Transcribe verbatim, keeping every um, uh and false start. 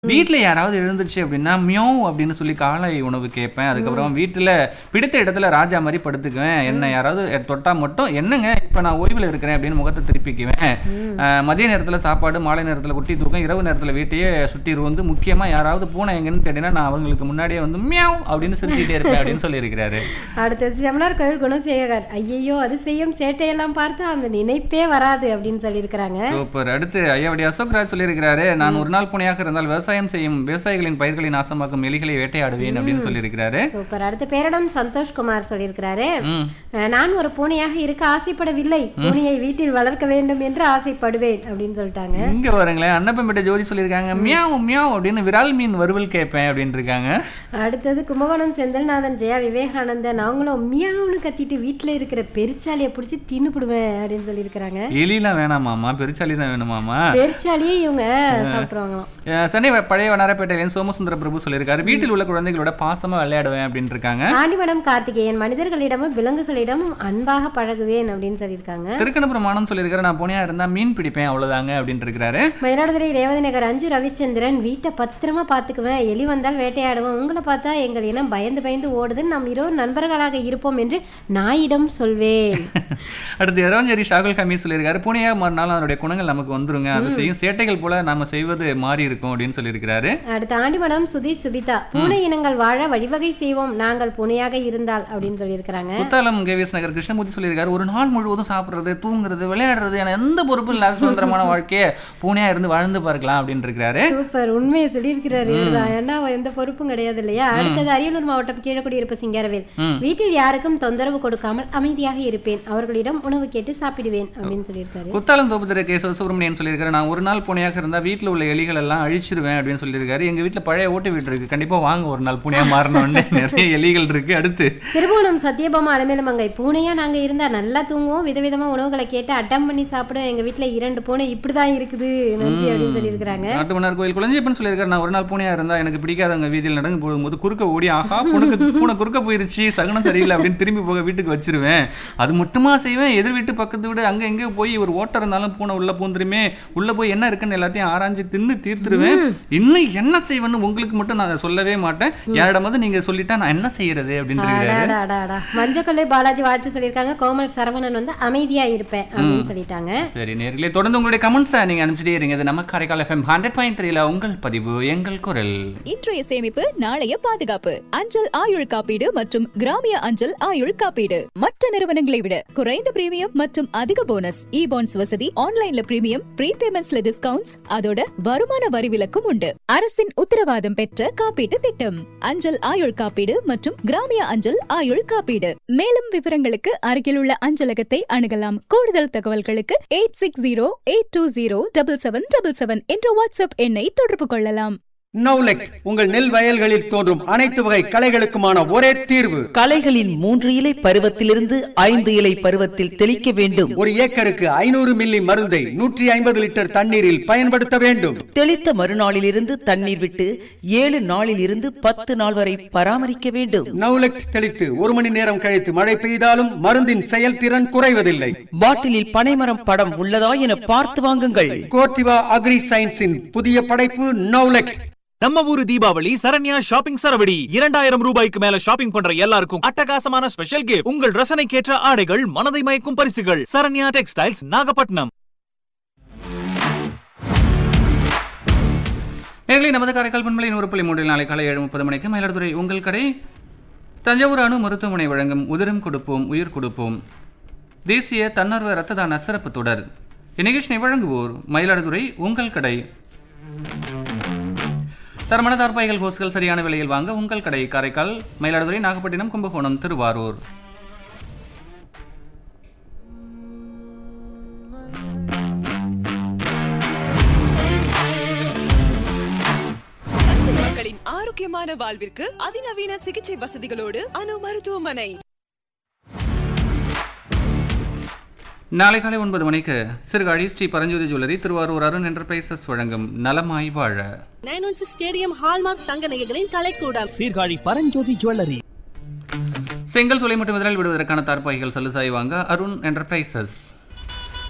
வீட்ல யாராவது எழுந்துருச்சு அப்படின்னா மியாவ் அப்படின்னு சொல்லி காலை உணவு கேட்பேன். அதுக்கப்புறம் வீட்டுல பிடித்த இடத்துல ராஜா மாதிரி படுத்துக்குவேன். என்ன யாராவது தொட்டா மட்டும் என்னங்க இப்ப நான் ஓய்வுல இருக்கிறேன் அப்படின்னு முகத்தை திருப்பிக்குவேன். அஹ் மதிய நேரத்துல சாப்பாடு, மாலை நேரத்துல குட்டி தூக்கம், இரவு நேரத்துல வீட்டையே சுட்டிரு வந்து முக்கியமா யாராவது பூனை எங்கன்னு கேட்டீங்கன்னா நான் அவங்களுக்கு முன்னாடியே வந்து மியாவ் அப்படின்னு சிரிச்சுட்டே இருப்பேன் அப்படின்னு சொல்லியிருக்கிறாரு. அடுத்தது செமனார் கோயில் குணசேகர், ஐயையோ அது செய்யும் சேட்டையெல்லாம் பார்த்தா அந்த நினைப்பே வராது அப்படின்னு சொல்லியிருக்கிறாங்க. சூப்பர். அடுத்து ஐயாவடி அசோக்ராஜ் சொல்லியிருக்கிறாரு, நான் ஒரு நாள் பூனையாக இருந்தால் விவசாயம் செய்யும் விவசாயிகளின் பயிர்களை நாசமாக்கும் எலிகளை வேட்டையாடுவேன் அப்படின்னு சொல்லியிருக்கிறாரு. சூப்பர். அடுத்து பேரிடம் சந்தோஷ்குமார் சொல்லியிருக்கிறாரு, நான் ஒரு பூனையாக இருக்க ஆசைப்படவில்லை, பூனையை வீட்டில் வளர்க்க வேண்டும் என்று ஆசைப்படுவேன் அப்படின்னு சொல்லிட்டாங்க. இங்க பாருங்களேன், அன்னப்பம்பேட்டை ஜோதி சொல்லியிருக்காங்க, மியாவ் மியாவ் அப்படின்னு விரால் மீன் வறுவல் கேட்பேன் அப்படின்னு இருக்காங்க. அடுத்தது கும்பகோணம் செந்தில்நாதன், ஜெயா விவேகானந்தன், அவங்களும் மியாவுன்னு கத்திட்டு வீட்டுல இருக்கிற பெருச்சாலியை பிடிச்சி தின்னுபிடுவேன் அப்படின்னு சொல்லியிருக்கிறாங்க. எலிலாம் வேணாமாமா, பெருச்சாலி தான் வேணுமாமா. பெருச்சாலியே இவங்க சாப்பிடுவாங்களாம். சென்னை பழைய வண்ணாரப்பேட்டையில சோமசுந்தர பிரபு சொல்லியிருக்காரு, வீட்டில் உள்ள குழந்தைகளோட பாசமா விளையாடுவேன் அப்படின்னு இருக்காங்க. ஆண்டிமடம் கார்த்திகேயன், மனிதர்களிடமும் விலங்குகளிடமும் அன்பாக பழகுவேன் அப்படின்னு சொல்லியிருக்காங்க. திருக்கணபுரம் ஆனந்த் சொல்லியிருக்காரு, நான் பூனையா இருந்தா மீன் பிடிப்பேன் அவ்வளவுதாங்க அப்படின்னு இருக்காரு. மயிலாடுதுறை ரேவதி நகர் அஞ்சு ரவிச்சந்திரன், வீட்டை பத்திரமா பாத்துக்குவேன், எலி வந்தால் வேட்டையாடுவோம், உங்களை பார்த்தா எங்கள் இனம் பயந்து பயந்து ஓடுதுன்னு நாம் இரவு நண்பர்களாக இருப்போம் என்று நாயிடம் சொல்வேன். அடுத்து இரவஞ்சேரி ஷாகுல் ஹமீத் சொல்லியிருக்காரு, பூனையாக மாறினாலும் அதனுடைய குணங்கள் நமக்கு வந்துருங்க, அது செய்யும் சேட்டைகள் போல நாம செய்வது மாறி இருக்கும் அப்படின்னு சொல்லியிருக்கிறாரு. அடுத்து ஆண்டிமடம் சுதீஷ் சுபிதா, பூனை இனங்கள் வாழ வழிவகை செய்வோம் நாங்கள் பூனையாக இருந்தால் அப்படின்னு சொல்லியிருக்கிறாங்க. குத்தாலம் கேவிஎஸ் நகர் கிருஷ்ணமூர்த்தி சொல்லியிருக்காரு, ஒரு நாள் முழுவதும் சாப்பிடுறது, தூங்குறது, விளையாடுறது, என எந்த பொறுப்பும் இல்லாத சுதந்திரமான வாழ்க்கையை பூனையா இருந்து வாழ்ந்து பார்க்கலாம் அப்படின்னு இருக்காரு. சூப்பர், உண்மையை சொல்லியிருக்கிறாரு. ஏன்னா எந்த பொறுப்பும் கிடையாது இல்லையா. அடுத்தது அரியலூர் மாவட்டம் கீழக்குடியிருப்பு சிங்காரவேல், வீட்டில் யாருக்கும் தொந்தரவு கொடுக்காமல் அமைதியாக இருப்பேன், அவர்களிடம் உணவு கேட்டு சாப்பிடுவேன் அப்படின்னு சொல்லியிருக்காரு. குத்தாலம் தோப்புத்திர கே சுப்பிரமணியன் சொல்லியிருக்காரு, நான் ஒரு நாள் பூனையாக இருந்தா வீட்டில் உள்ள எலிகள் எல்லாம் அழிச்சிருவேன் அப்படின்னு சொல்லியிருக்காரு. எங்க வீட்டுல பழைய ஓட்டு வீட்டு இருக்கு, கண்டிப்பா வாங்க ஒரு நாள் பூனையா மாறினோடனே நிறைய எலிகள் இருக்கு. அடுத்து திருபுவனம் சத்யபாமா அலமேலமங்கை, பூனையா நாங்க இருந்தா நல்லா தூங்குவோம், விதவிதமா உணவுகளை கேட்டு அட்டம் பண்ணி சாப்பிடுவோம், எங்க வீட்டுல இரண்டு பூனை இப்படிதான் இருக்குது, நன்றி அப்படின்னு சொல்லியிருக்காங்க. நாட்டுமன்னார் கோயில் குழந்தையப்பன் சொல்லியிருக்காரு, நான் ஒரு நாள் பூனையா இருந்தா எனக்கு பிடிக்காதவங்க வீதியில் நடந்து போகும்போது குறுக்க ஓடி ஆஹா பூனைக்கு பூனை குறுக்க போயிருச்சு, சகுனம் சரியில்லை அப்படின்னு திரும்பி போக வீட்டுக்கு வச்சிருவேன். அது மட்டுமா செய்வேன், எதிர் வீட்டு பக்கத்து வீடு அங்க எங்க போய் ஒரு ஓட்டர் இருந்தாலும் பூனை உள்ள பூந்துருமே, உள்ள போய் என்ன இருக்குன்னு எல்லாத்தையும் ஆராய்ஞ்சு தின்னு தீர்த்துருவேன். இன்னும் என்ன செய்வேன்னு உங்களுக்கு மட்டும் நான் சொல்லவே மாட்டேன், யாரிடமாவது நீங்க சொல்லிட்டா நான் என்ன செய்யறது அப்படின்னு. மஞ்சக்கொள்ளை பாலாஜி வாழ்த்து சொல்லியிருக்காங்க. கோமல் சரவணன் வந்து அமைதியா இருப்பேன் அப்படின்னு சொல்லிட்டாங்க. சரி நேர்களே, தொடர்ந்து உங்களுடைய கமெண்ட்ஸை நீங்க அனுப்பிச்சிட்டே இருங்க. இது நம்ம காரைக்கால் எஃப்எம் ஹண்ட்ரட் பாயிண்ட் த்ரீல உங்கள் பதிவு எங்கள் குரல். இன்றைய சேமிப்பு நாளைய பாதுகாப்பு. அஞ்சல் ஆயுள் காப்பீடு மற்றும் கிராமிய அஞ்சல் ஆயுள் காப்பீடு மற்ற நிறுவனங்களை விட குறைந்த பிரீமியம் மற்றும் அதிக போனஸ், இ பாண்ட்ஸ் வசதி, ஆன்லைன்ல பிரீமியம், ப்ரீபேமெண்ட்ஸ்ல டிஸ்கவுண்ட்ஸ், அதோட வருமான வரி விலக்கும் உண்டு. அரசின் உத்தரவாதம் பெற்ற காப்பீட்டு திட்டம் அஞ்சல் ஆயுள் காப்பீடு மற்றும் கிராமிய அஞ்சல் ஆயுள் காப்பீடு. மேலும் விவரங்களுக்கு அருகில் உள்ள அஞ்சலகத்தை அணுகலாம். கூடுதல் தகவல்களுக்கு eight six zero eight two zero double seven double seven என்ற வாட்ஸ்அப் எண்ணை தொடர்பு கொள்ளலாம். நவ்லெக் உங்கள் நெல் வயல்களில் தோன்றும் அனைத்து வகை களைகளுக்குமான ஒரே தீர்வு. களைகளின் மூன்று இலை பருவத்திலிருந்து ஐந்து இலை பருவத்தில் தெளிக்க வேண்டும். ஒரு ஏக்கருக்கு ஐநூறு மில்லி மருந்தை நூற்றி ஐம்பது லிட்டர் தண்ணீரில் பயன்படுத்த வேண்டும். தெளித்த மறுநாளில் இருந்து தண்ணீர் விட்டு ஏழு நாளில் இருந்து பத்து நாள் வரை பராமரிக்க வேண்டும். நவ்லெக் தெளித்து ஒரு மணி நேரம் கழித்து மழை பெய்தாலும் மருந்தின் செயல்திறன் குறைவதில்லை. பாட்டிலில் பனைமரம் படம் உள்ளதா என பார்த்து வாங்குங்கள். கோர்டிவா அக்ரி சயின்ஸின் புதிய படைப்பு நவ்லெக். நம்ம ஊரு தீபாவளி சரண்யா ஷாப்பிங் சரவடி. இரண்டாயிரம் ரூபாய்க்கு மேல ஷாப்பிங் பண்ற எல்லாருக்கும் அட்டகாசமான ஸ்பெஷல் கிஃப்ட். உங்கள் ரசனைக்கேற்ற ஆடைகள், மனதை மயக்கும் பரிசுகள். சரண்யா டெக்ஸ்டைல்ஸ், நாகப்பட்டினம். நேர்களே, நமது காரைக்கால் பண்பலையின் ஒரு புள்ளி மூன்றில் நாளை காலை ஏழு முப்பது மணிக்கு மயிலாடுதுறை உங்கள் கடை தஞ்சாவூர் அணு மருத்துவமனை வழங்கும் உதிரம் கொடுப்போம் உயிர் கொடுப்போம் தேசிய தன்னார்வ இரத்த தான சிறப்பு தொடர். இந்நிகழ்ச்சியை வழங்குவோர் மயிலாடுதுறை உங்கள் கடை. தரமான தார்பாய்கள் ஹோஸ்கள் சரியான விலையில் வாங்க உங்கள் கடை. காரைக்கால், மயிலாடுதுறை, நாகப்பட்டினம், கும்பகோணம், திருவாரூர். மக்களின் ஆரோக்கியமான வாழ்விற்கு அதிநவீன சிகிச்சை வசதிகளோடு அணு மருத்துவமனை. நாளை காலை ஒன்பது மணிக்கு சிறுகாழி ஸ்ரீ பரஞ்சோதி ஜுவல்லரி, திருவாரூர் அருண் என்டர்பிரைசஸ் வழங்கும் நலமாய் வாழ. Nine one six KTM hallmark தங்க நகைகளின் கலைக்கூடம், சீர்காழி பரஞ்சோதி ஜுவல்லரி. செங்கல் துளை மற்றும் விதல் விடுவதற்கான தார்பாய்கள் சலுசாய் வாங்க அருண் என்டர்பிரைசஸ்.